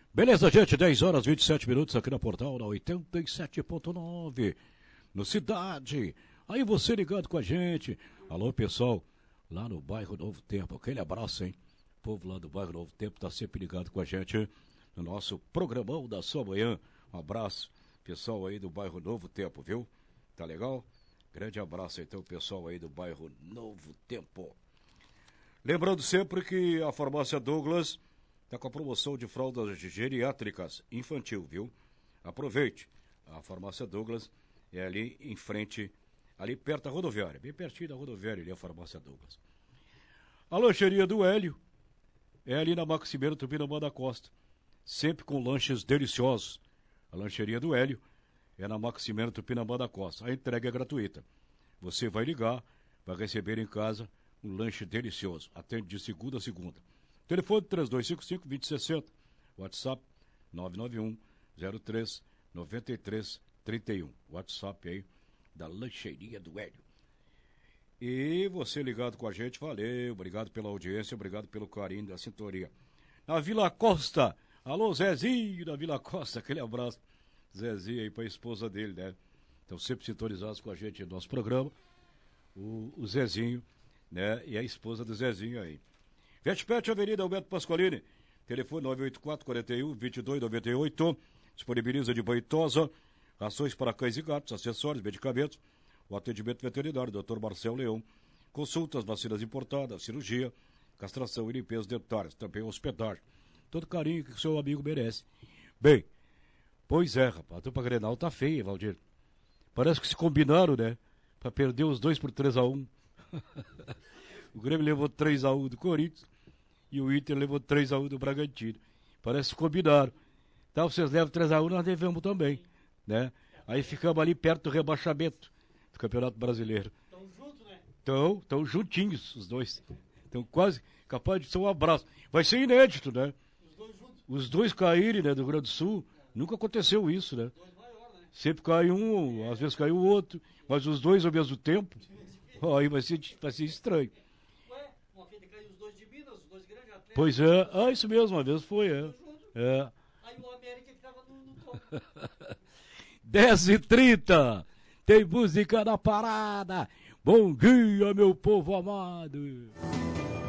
Beleza, gente, 10 horas 27 minutos aqui na Portal da 87.9, no Cidade. Aí você ligado com a gente. Alô, pessoal, lá no bairro Novo Tempo. Aquele abraço, hein? O povo lá do bairro Novo Tempo tá sempre ligado com a gente no nosso programão da sua manhã. Um abraço, pessoal aí do bairro Novo Tempo, viu? Tá legal? Grande abraço, então, pessoal aí do bairro Novo Tempo. Lembrando sempre que a farmácia Douglas está com a promoção de fraldas geriátricas infantil, viu? Aproveite. A farmácia Douglas é ali em frente, ali perto da rodoviária, bem pertinho da rodoviária, ali a farmácia Douglas. A lancheria do Hélio é ali na Maximiano Tupinambá da Costa, sempre com lanches deliciosos. A lancheria do Hélio é na Maximiano Tupinambá da Costa. A entrega é gratuita. Você vai ligar, vai receber em casa um lanche delicioso. Atende de segunda a segunda. Telefone 3255-2060. WhatsApp 991-03-9331. WhatsApp aí da lancheria do Hélio. E você ligado com a gente, valeu. Obrigado pela audiência, obrigado pelo carinho da sintonia. Na Vila Costa. Alô, Zezinho da Vila Costa. Aquele abraço. Zezinho aí pra esposa dele, né? Estão sempre sintonizados com a gente no nosso programa. O Zezinho, né? E a esposa do Zezinho aí. Vetpet, Avenida Alberto Pasqualini, telefone 984-41-2298, disponibiliza de banho e tosa, rações para cães e gatos, acessórios, medicamentos, o atendimento veterinário, Dr. Marcel Leão, consultas, vacinas importadas, cirurgia, castração e limpeza dentárias, também hospedagem. Todo carinho que o seu amigo merece. Bem, pois é, rapaz, a dupla Grenal tá feia, Valdir. Parece que se combinaram, né, para perder os dois por 3-1. O Grêmio levou 3-1 do Corinthians e o Inter levou 3-1 do Bragantino. Parece que combinaram. Tá, vocês levam 3-1, nós devemos também, né? Aí ficamos ali perto do rebaixamento do Campeonato Brasileiro. Estão juntos, né? Estão juntinhos os dois. Estão quase capazes de ser um abraço. Vai ser inédito, né? Os dois juntos. Os dois caírem, né, do Rio Grande do Sul. Nunca aconteceu isso, né? Dois maiores, né? Sempre cai um, às vezes cai o outro, mas os dois ao mesmo tempo, aí vai ser estranho. Ué, uma vez caiu os dois de Minas, os dois grandes atletas. Pois é, isso mesmo, uma vez foi, é. É. Aí o América que tava no topo. 10h30, tem música na parada. Bom dia, meu povo amado.